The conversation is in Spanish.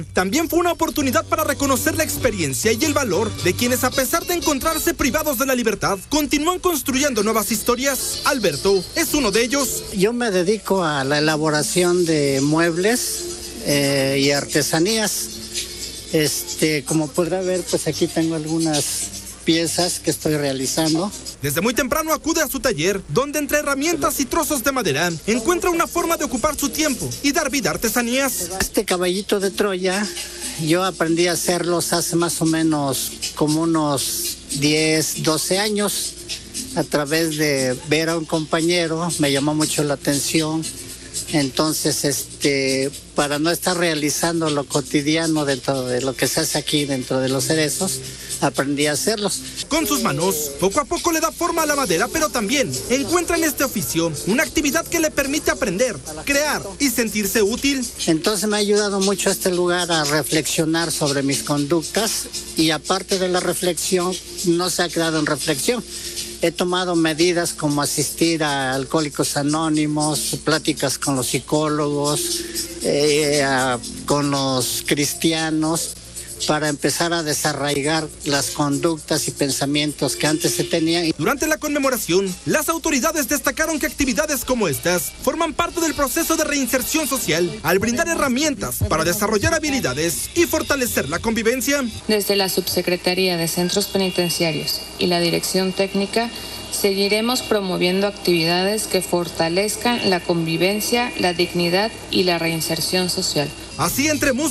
También fue una oportunidad para reconocer la experiencia y el valor de quienes, a pesar de encontrarse privados de la libertad, continúan construyendo nuevas historias. Alberto es uno de ellos. Yo me dedico a la elaboración de muebles y artesanías. Como podrá ver, pues aquí tengo algunas piezas que estoy realizando. Desde muy temprano acude a su taller, donde entre herramientas y trozos de madera encuentra una forma de ocupar su tiempo y dar vida a artesanías. Este caballito de Troya, yo aprendí a hacerlos hace más o menos como unos 10, 12 años. A través de ver a un compañero, me llamó mucho la atención. Entonces, para no estar realizando lo cotidiano dentro de lo que se hace aquí dentro de los cerezos, aprendí a hacerlos. Con sus manos, poco a poco le da forma a la madera, pero también encuentra en este oficio una actividad que le permite aprender, crear y sentirse útil. Entonces me ha ayudado mucho este lugar a reflexionar sobre mis conductas, y aparte de la reflexión, no se ha quedado en reflexión. He tomado medidas como asistir a Alcohólicos Anónimos, pláticas con los psicólogos, con los cristianos, para empezar a desarraigar las conductas y pensamientos que antes se tenían. Durante la conmemoración, las autoridades destacaron que actividades como estas forman parte del proceso de reinserción social, al brindar herramientas para desarrollar habilidades y fortalecer la convivencia. Desde la Subsecretaría de Centros Penitenciarios y la Dirección Técnica, seguiremos promoviendo actividades que fortalezcan la convivencia, la dignidad y la reinserción social. Así, entre